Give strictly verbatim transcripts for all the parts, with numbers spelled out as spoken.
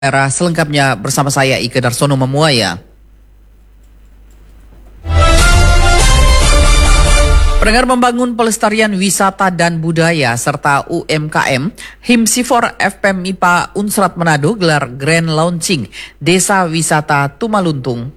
Era selengkapnya bersama saya Ike Darsono Memuaya. Pendengar, membangun pelestarian wisata dan budaya serta U M K M, Himsifor F P M I P A Unsrat Manado gelar Grand Launching Desa Wisata Tumaluntung.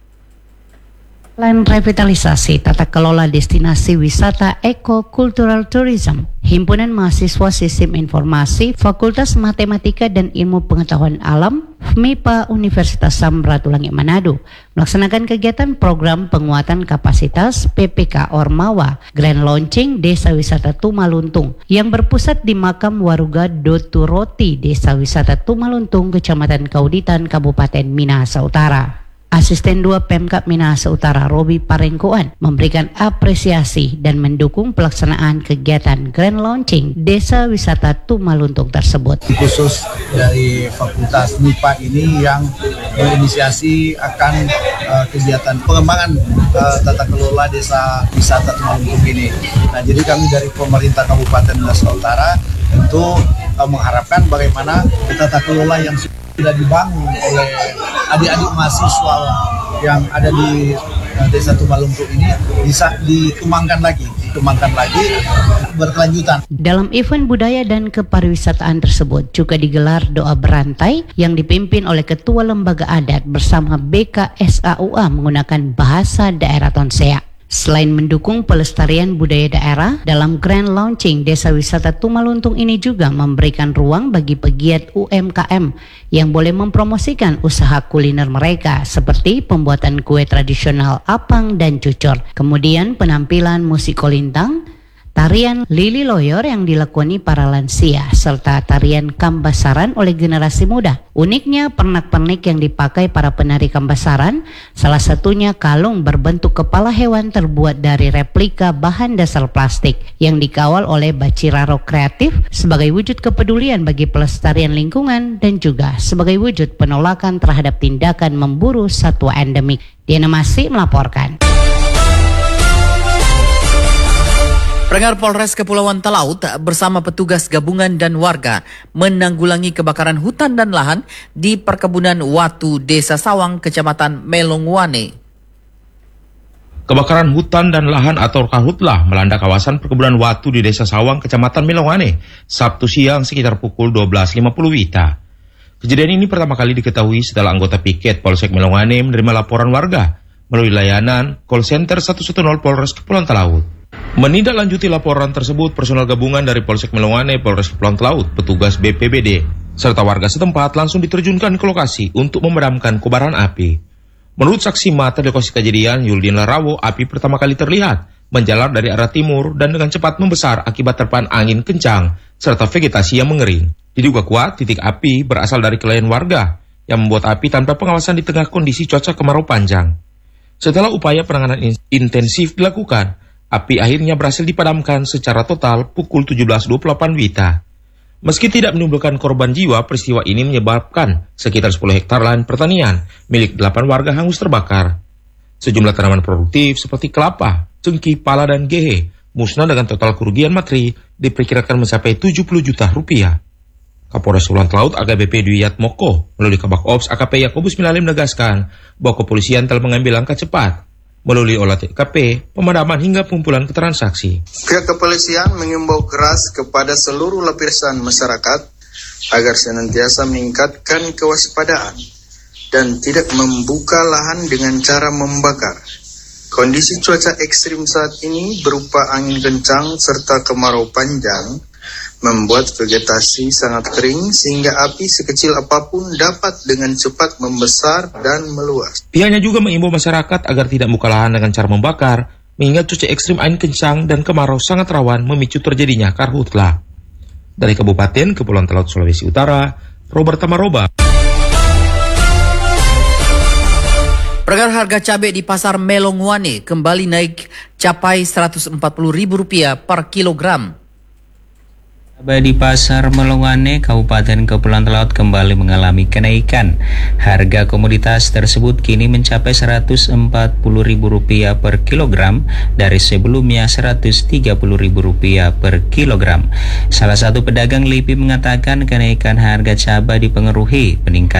Selain revitalisasi tata kelola destinasi wisata Eco-Cultural Tourism, Himpunan Mahasiswa Sistem Informasi Fakultas Matematika dan Ilmu Pengetahuan Alam F M I P A Universitas Samratulangi Manado melaksanakan kegiatan program penguatan kapasitas P P K Ormawa Grand Launching Desa Wisata Tumaluntung yang berpusat di Makam Waruga Doturoti Desa Wisata Tumaluntung, Kecamatan Kauditan, Kabupaten Minahasa Utara. Asisten dua Pemkab Minahasa Utara Robi Parengkuan memberikan apresiasi dan mendukung pelaksanaan kegiatan Grand Launching Desa Wisata Tumaluntung tersebut. Khusus dari Fakultas M I P A ini yang berinisiasi akan uh, kegiatan pengembangan uh, tata kelola Desa Wisata Tumaluntung ini. Nah, jadi kami dari pemerintah Kabupaten Minahasa Utara tentu uh, mengharapkan bagaimana tata kelola yang sudah dibangun oleh adik-adik mahasiswa yang ada di uh, Desa Tumaluntung ini bisa dikembangkan lagi, dikembangkan lagi berkelanjutan. Dalam event budaya dan kepariwisataan tersebut juga digelar doa berantai yang dipimpin oleh Ketua Lembaga Adat bersama B K S A U A menggunakan bahasa daerah Tonsea. Selain mendukung pelestarian budaya daerah, dalam Grand Launching Desa Wisata Tumaluntung ini juga memberikan ruang bagi pegiat U M K M yang boleh mempromosikan usaha kuliner mereka seperti pembuatan kue tradisional apang dan cucur, kemudian penampilan musik kolintang, tarian lili loyor yang dilakoni para lansia, serta tarian kambasaran oleh generasi muda. Uniknya, pernak-pernik yang dipakai para penari kambasaran, salah satunya kalung berbentuk kepala hewan terbuat dari replika bahan dasar plastik yang dikawal oleh Baciraro Kreatif sebagai wujud kepedulian bagi pelestarian lingkungan dan juga sebagai wujud penolakan terhadap tindakan memburu satwa endemik. Diana Masih melaporkan. Pendengar, Polres Kepulauan Talaut bersama petugas gabungan dan warga menanggulangi kebakaran hutan dan lahan di perkebunan Watu Desa Sawang, Kecamatan Melongwane. Kebakaran hutan dan lahan atau karhutlah melanda kawasan perkebunan Watu di Desa Sawang, Kecamatan Melongwane, Sabtu siang sekitar pukul dua belas lima puluh W I T A. Kejadian ini pertama kali diketahui setelah anggota piket Polsek Melongwane menerima laporan warga melalui layanan call center satu satu nol Polres Kepulauan Talaut. Menindaklanjuti laporan tersebut, personel gabungan dari Polsek Melongwane, Polres Kepulauan Talaut, petugas B P B D, serta warga setempat langsung diterjunkan ke lokasi untuk memadamkan kobaran api. Menurut saksi mata di lokasi kejadian, Yuldin Larawo, api pertama kali terlihat menjalar dari arah timur dan dengan cepat membesar akibat terpaan angin kencang serta vegetasi yang mengering. Diduga kuat titik api berasal dari kelalaian warga yang membuat api tanpa pengawasan di tengah kondisi cuaca kemarau panjang. Setelah upaya penanganan in- intensif dilakukan, api akhirnya berhasil dipadamkan secara total pukul tujuh belas dua puluh delapan W I T A. Meski tidak menimbulkan korban jiwa, peristiwa ini menyebabkan sekitar sepuluh hektar lahan pertanian milik delapan warga hangus terbakar. Sejumlah tanaman produktif seperti kelapa, cengkih, pala, dan gehe musnah dengan total kerugian materi diperkirakan mencapai tujuh puluh juta rupiah. Kapolres Kepulauan Talaut A K B P Dwi Yatmoko melalui Kabak Ops A K P Yakobus Minalim menegaskan bahwa kepolisian telah mengambil langkah cepat melalui olah T K P, pemadaman hingga pengumpulan keterangan saksi. Pihak kepolisian mengimbau keras kepada seluruh lapisan masyarakat agar senantiasa meningkatkan kewaspadaan dan tidak membuka lahan dengan cara membakar. Kondisi cuaca ekstrim saat ini berupa angin kencang serta kemarau panjang membuat vegetasi sangat kering sehingga api sekecil apapun dapat dengan cepat membesar dan meluas. Pihaknya juga mengimbau masyarakat agar tidak membuka lahan dengan cara membakar, mengingat cuaca ekstrim angin kencang dan kemarau sangat rawan memicu terjadinya karhutlah. Dari Kabupaten Kepulauan Talaut, Sulawesi Utara, Robert Tamaroba. Pendengar, harga cabai di pasar Melongwane kembali naik capai seratus empat puluh ribu rupiah per kilogram. Cabai di Pasar Melowane, Kabupaten Kepulauan Talaut kembali mengalami kenaikan. Harga komoditas tersebut kini mencapai seratus empat puluh ribu rupiah per kilogram dari sebelumnya seratus tiga puluh ribu rupiah per kilogram. Salah satu pedagang Lipi mengatakan kenaikan harga cabai dipengaruhi peningkatan